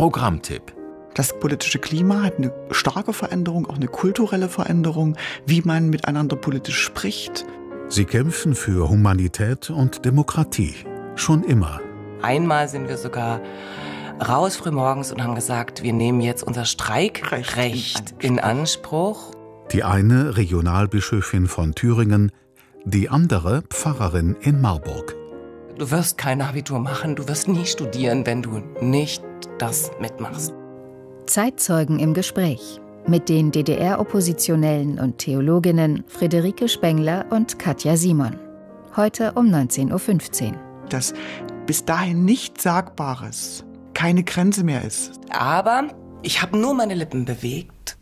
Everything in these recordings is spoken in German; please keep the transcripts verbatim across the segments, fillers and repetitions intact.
Programmtipp. Das politische Klima hat eine starke Veränderung, auch eine kulturelle Veränderung, wie man miteinander politisch spricht. Sie kämpfen für Humanität und Demokratie. Schon immer. Einmal sind wir sogar raus frühmorgens und haben gesagt, wir nehmen jetzt unser Streikrecht Recht in Anspruch. Die eine Regionalbischöfin von Thüringen, die andere Pfarrerin in Marburg. Du wirst kein Abitur machen, du wirst nie studieren, wenn du nicht das mitmachst. Zeitzeugen im Gespräch mit den D D R-Oppositionellen und Theologinnen Friederike Spengler und Katja Simon. Heute um neunzehn Uhr fünfzehn. Dass bis dahin nichts Sagbares keine Grenze mehr ist. Aber ich habe nur meine Lippen bewegt.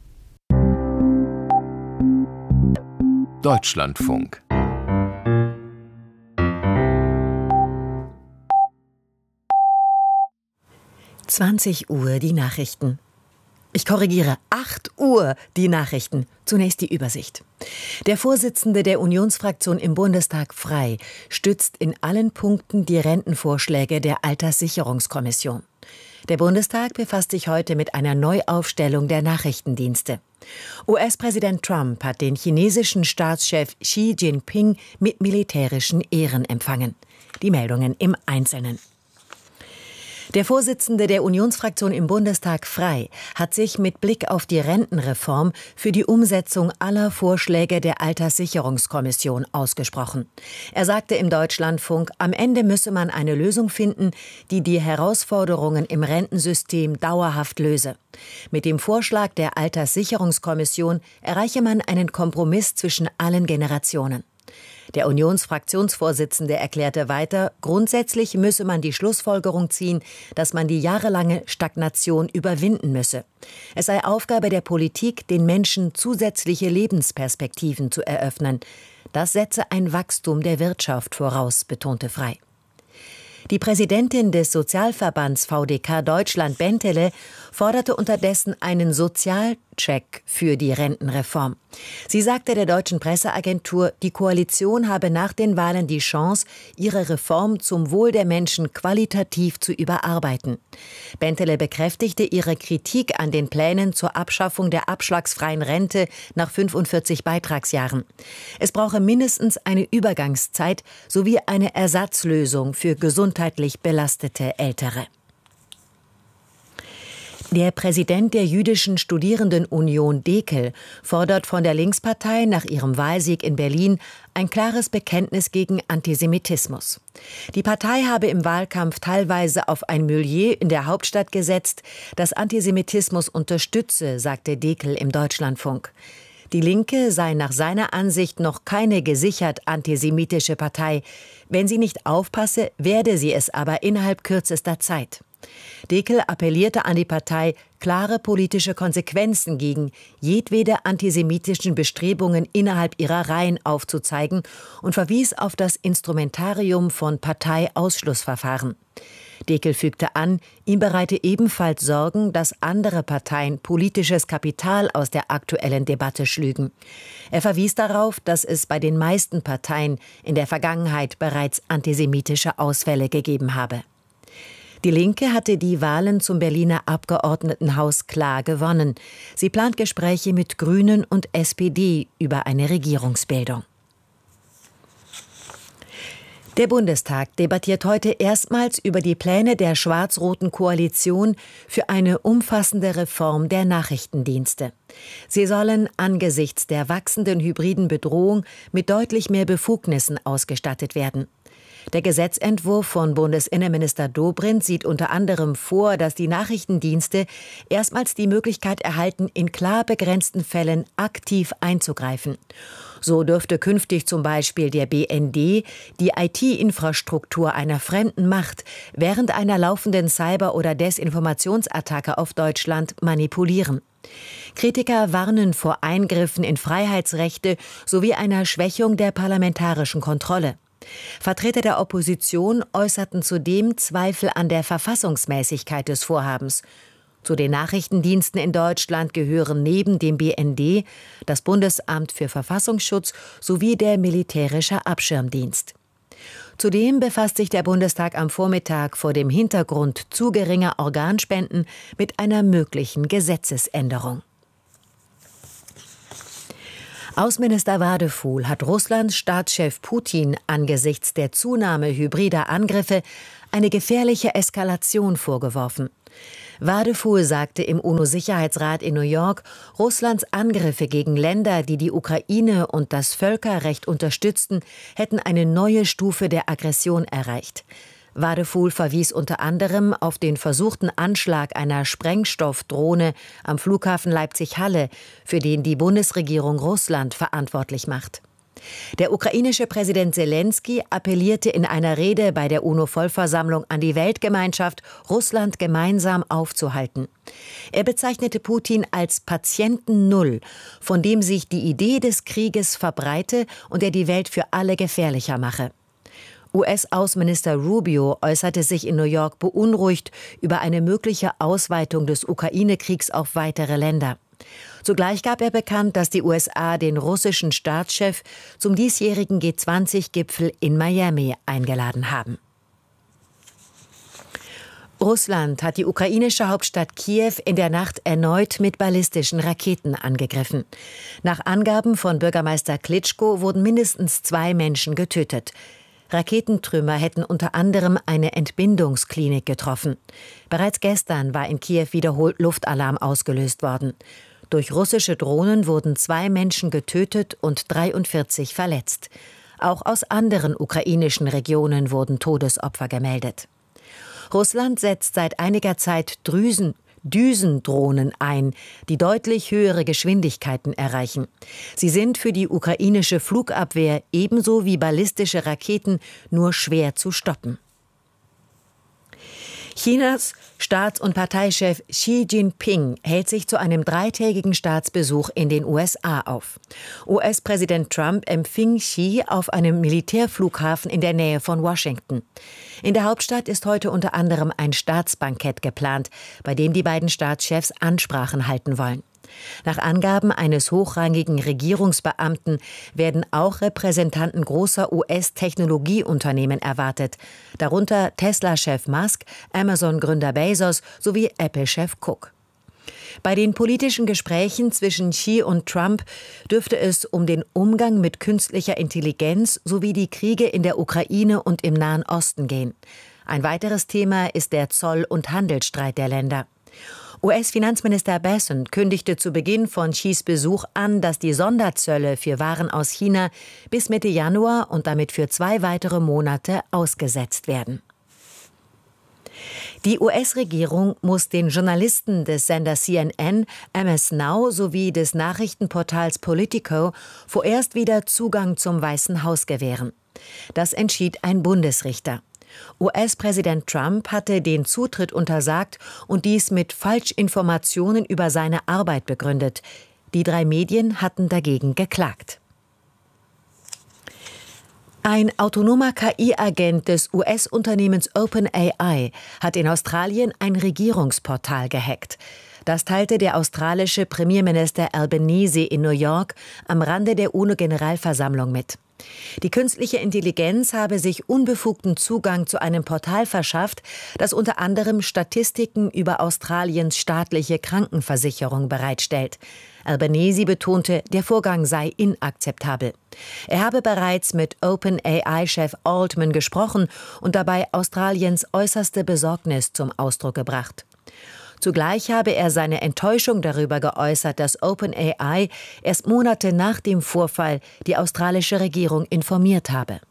Deutschlandfunk. zwanzig Uhr die Nachrichten. Ich korrigiere, acht Uhr die Nachrichten. Zunächst die Übersicht. Der Vorsitzende der Unionsfraktion im Bundestag Frei stützt in allen Punkten die Rentenvorschläge der Alterssicherungskommission. Der Bundestag befasst sich heute mit einer Neuaufstellung der Nachrichtendienste. U S-Präsident Trump hat den chinesischen Staatschef Xi Jinping mit militärischen Ehren empfangen. Die Meldungen im Einzelnen. Der Vorsitzende der Unionsfraktion im Bundestag Frei hat sich mit Blick auf die Rentenreform für die Umsetzung aller Vorschläge der Alterssicherungskommission ausgesprochen. Er sagte im Deutschlandfunk, am Ende müsse man eine Lösung finden, die die Herausforderungen im Rentensystem dauerhaft löse. Mit dem Vorschlag der Alterssicherungskommission erreiche man einen Kompromiss zwischen allen Generationen. Der Unionsfraktionsvorsitzende erklärte weiter, grundsätzlich müsse man die Schlussfolgerung ziehen, dass man die jahrelange Stagnation überwinden müsse. Es sei Aufgabe der Politik, den Menschen zusätzliche Lebensperspektiven zu eröffnen. Das setze ein Wachstum der Wirtschaft voraus, betonte Frei. Die Präsidentin des Sozialverbands V D K Deutschland, Bentele, forderte unterdessen einen Sozialcheck für die Rentenreform. Sie sagte der deutschen Presseagentur, die Koalition habe nach den Wahlen die Chance, ihre Reform zum Wohl der Menschen qualitativ zu überarbeiten. Bentele bekräftigte ihre Kritik an den Plänen zur Abschaffung der abschlagsfreien Rente nach fünfundvierzig Beitragsjahren. Es brauche mindestens eine Übergangszeit sowie eine Ersatzlösung für gesundheitlich belastete Ältere. Der Präsident der Jüdischen Studierendenunion Dekel fordert von der Linkspartei nach ihrem Wahlsieg in Berlin ein klares Bekenntnis gegen Antisemitismus. Die Partei habe im Wahlkampf teilweise auf ein Milieu in der Hauptstadt gesetzt, das Antisemitismus unterstütze, sagte Dekel im Deutschlandfunk. Die Linke sei nach seiner Ansicht noch keine gesichert antisemitische Partei. Wenn sie nicht aufpasse, werde sie es aber innerhalb kürzester Zeit. Dekel appellierte an die Partei, klare politische Konsequenzen gegen jedwede antisemitischen Bestrebungen innerhalb ihrer Reihen aufzuzeigen und verwies auf das Instrumentarium von Parteiausschlussverfahren. Dekel fügte an, ihm bereite ebenfalls Sorgen, dass andere Parteien politisches Kapital aus der aktuellen Debatte schlügen. Er verwies darauf, dass es bei den meisten Parteien in der Vergangenheit bereits antisemitische Ausfälle gegeben habe. Die Linke hatte die Wahlen zum Berliner Abgeordnetenhaus klar gewonnen. Sie plant Gespräche mit Grünen und S P D über eine Regierungsbildung. Der Bundestag debattiert heute erstmals über die Pläne der schwarz-roten Koalition für eine umfassende Reform der Nachrichtendienste. Sie sollen angesichts der wachsenden hybriden Bedrohung mit deutlich mehr Befugnissen ausgestattet werden. Der Gesetzentwurf von Bundesinnenminister Dobrindt sieht unter anderem vor, dass die Nachrichtendienste erstmals die Möglichkeit erhalten, in klar begrenzten Fällen aktiv einzugreifen. So dürfte künftig zum Beispiel der B N D die I T-Infrastruktur einer fremden Macht während einer laufenden Cyber- oder Desinformationsattacke auf Deutschland manipulieren. Kritiker warnen vor Eingriffen in Freiheitsrechte sowie einer Schwächung der parlamentarischen Kontrolle. Vertreter der Opposition äußerten zudem Zweifel an der Verfassungsmäßigkeit des Vorhabens. Zu den Nachrichtendiensten in Deutschland gehören neben dem B N D das Bundesamt für Verfassungsschutz sowie der Militärische Abschirmdienst. Zudem befasst sich der Bundestag am Vormittag vor dem Hintergrund zu geringer Organspenden mit einer möglichen Gesetzesänderung. Außenminister Wadefuhl hat Russlands Staatschef Putin angesichts der Zunahme hybrider Angriffe eine gefährliche Eskalation vorgeworfen. Wadefuhl sagte im UNO-Sicherheitsrat in New York, Russlands Angriffe gegen Länder, die die Ukraine und das Völkerrecht unterstützten, hätten eine neue Stufe der Aggression erreicht. Wadefuhl verwies unter anderem auf den versuchten Anschlag einer Sprengstoffdrohne am Flughafen Leipzig-Halle, für den die Bundesregierung Russland verantwortlich macht. Der ukrainische Präsident Selenskyj appellierte in einer Rede bei der UNO-Vollversammlung an die Weltgemeinschaft, Russland gemeinsam aufzuhalten. Er bezeichnete Putin als Patienten Null, von dem sich die Idee des Krieges verbreite und der die Welt für alle gefährlicher mache. U S-Außenminister Rubio äußerte sich in New York beunruhigt über eine mögliche Ausweitung des Ukraine-Kriegs auf weitere Länder. Zugleich gab er bekannt, dass die U S A den russischen Staatschef zum diesjährigen G zwanzig Gipfel in Miami eingeladen haben. Russland hat die ukrainische Hauptstadt Kiew in der Nacht erneut mit ballistischen Raketen angegriffen. Nach Angaben von Bürgermeister Klitschko wurden mindestens zwei Menschen getötet. Raketentrümmer hätten unter anderem eine Entbindungsklinik getroffen. Bereits gestern war in Kiew wiederholt Luftalarm ausgelöst worden. Durch russische Drohnen wurden zwei Menschen getötet und dreiundvierzig verletzt. Auch aus anderen ukrainischen Regionen wurden Todesopfer gemeldet. Russland setzt seit einiger Zeit Drüsen Düsendrohnen ein, die deutlich höhere Geschwindigkeiten erreichen. Sie sind für die ukrainische Flugabwehr ebenso wie ballistische Raketen nur schwer zu stoppen. Chinas Staats- und Parteichef Xi Jinping hält sich zu einem dreitägigen Staatsbesuch in den U S A auf. U S-Präsident Trump empfing Xi auf einem Militärflughafen in der Nähe von Washington. In der Hauptstadt ist heute unter anderem ein Staatsbankett geplant, bei dem die beiden Staatschefs Ansprachen halten wollen. Nach Angaben eines hochrangigen Regierungsbeamten werden auch Repräsentanten großer U S-Technologieunternehmen erwartet, darunter Tesla-Chef Musk, Amazon-Gründer Bezos sowie Apple-Chef Cook. Bei den politischen Gesprächen zwischen Xi und Trump dürfte es um den Umgang mit künstlicher Intelligenz sowie die Kriege in der Ukraine und im Nahen Osten gehen. Ein weiteres Thema ist der Zoll- und Handelsstreit der Länder. U S-Finanzminister Bessent kündigte zu Beginn von Xis Besuch an, dass die Sonderzölle für Waren aus China bis Mitte Januar und damit für zwei weitere Monate ausgesetzt werden. Die U S-Regierung muss den Journalisten des Senders C N N, M S Now sowie des Nachrichtenportals Politico vorerst wieder Zugang zum Weißen Haus gewähren. Das entschied ein Bundesrichter. U S-Präsident Trump hatte den Zutritt untersagt und dies mit Falschinformationen über seine Arbeit begründet. Die drei Medien hatten dagegen geklagt. Ein autonomer K I-Agent des U S-Unternehmens OpenAI hat in Australien ein Regierungsportal gehackt. Das teilte der australische Premierminister Albanese in New York am Rande der UNO-Generalversammlung mit. Die künstliche Intelligenz habe sich unbefugten Zugang zu einem Portal verschafft, das unter anderem Statistiken über Australiens staatliche Krankenversicherung bereitstellt. Albanese betonte, der Vorgang sei inakzeptabel. Er habe bereits mit OpenAI-Chef Altman gesprochen und dabei Australiens äußerste Besorgnis zum Ausdruck gebracht. Zugleich habe er seine Enttäuschung darüber geäußert, dass OpenAI erst Monate nach dem Vorfall die australische Regierung informiert habe.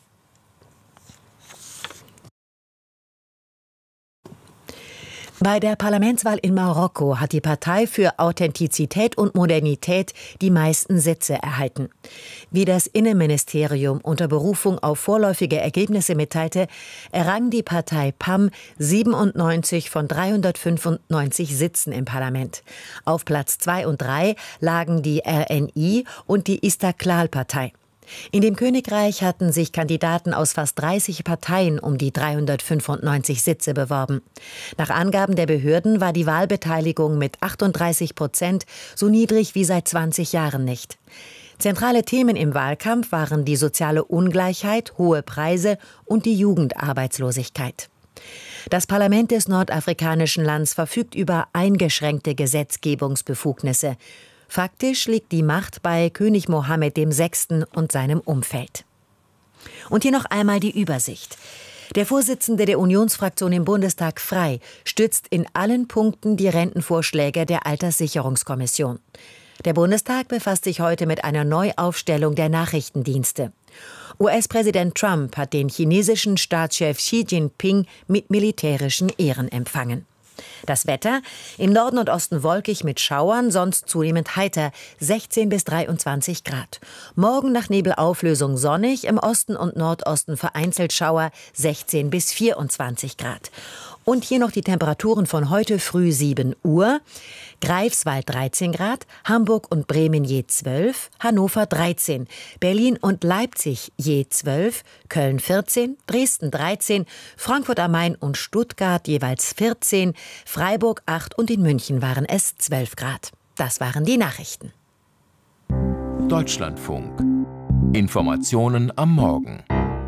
Bei der Parlamentswahl in Marokko hat die Partei für Authentizität und Modernität die meisten Sitze erhalten. Wie das Innenministerium unter Berufung auf vorläufige Ergebnisse mitteilte, errang die Partei P A M siebenundneunzig von dreihundertfünfundneunzig Sitzen im Parlament. Auf Platz zwei und drei lagen die R N I und die Istiqlal-Partei. In dem Königreich hatten sich Kandidaten aus fast dreißig Parteien um die dreihundertfünfundneunzig Sitze beworben. Nach Angaben der Behörden war die Wahlbeteiligung mit achtunddreißig Prozent so niedrig wie seit zwanzig Jahren nicht. Zentrale Themen im Wahlkampf waren die soziale Ungleichheit, hohe Preise und die Jugendarbeitslosigkeit. Das Parlament des nordafrikanischen Landes verfügt über eingeschränkte Gesetzgebungsbefugnisse. Faktisch liegt die Macht bei König Mohammed der Sechste und seinem Umfeld. Und hier noch einmal die Übersicht. Der Vorsitzende der Unionsfraktion im Bundestag, Frey, stützt in allen Punkten die Rentenvorschläge der Alterssicherungskommission. Der Bundestag befasst sich heute mit einer Neuaufstellung der Nachrichtendienste. U S-Präsident Trump hat den chinesischen Staatschef Xi Jinping mit militärischen Ehren empfangen. Das Wetter: im Norden und Osten wolkig mit Schauern, sonst zunehmend heiter, sechzehn bis dreiundzwanzig Grad. Morgen nach Nebelauflösung sonnig, im Osten und Nordosten vereinzelt Schauer, sechzehn bis vierundzwanzig Grad. Und hier noch die Temperaturen von heute früh sieben Uhr. Greifswald dreizehn Grad, Hamburg und Bremen je zwölf, Hannover dreizehn, Berlin und Leipzig je zwölf, Köln vierzehn, Dresden dreizehn, Frankfurt am Main und Stuttgart jeweils vierzehn, Freiburg acht und in München waren es zwölf Grad. Das waren die Nachrichten. Deutschlandfunk. Informationen am Morgen.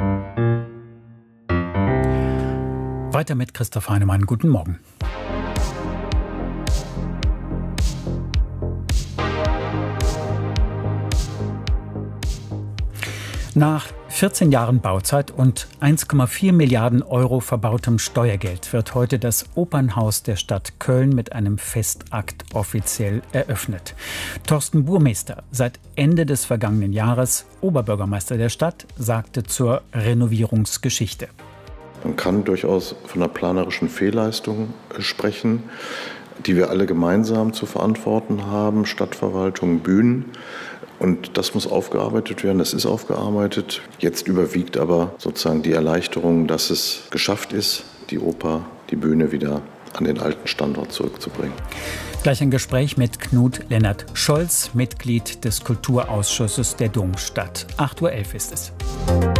Weiter mit Christoph Heinemann. Guten Morgen. Nach vierzehn Jahren Bauzeit und eins Komma vier Milliarden Euro verbautem Steuergeld wird heute das Opernhaus der Stadt Köln mit einem Festakt offiziell eröffnet. Thorsten Burmester, seit Ende des vergangenen Jahres Oberbürgermeister der Stadt, sagte zur Renovierungsgeschichte: Man kann durchaus von einer planerischen Fehlleistung sprechen, die wir alle gemeinsam zu verantworten haben, Stadtverwaltung, Bühnen. Und das muss aufgearbeitet werden, das ist aufgearbeitet. Jetzt überwiegt aber sozusagen die Erleichterung, dass es geschafft ist, die Oper, die Bühne wieder an den alten Standort zurückzubringen. Gleich ein Gespräch mit Knut Lennart Scholz, Mitglied des Kulturausschusses der Domstadt. acht Uhr elf ist es.